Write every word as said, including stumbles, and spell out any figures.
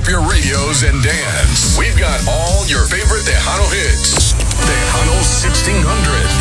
your radios and dance. We've got all your favorite Tejano hits. Tejano sixteen hundred.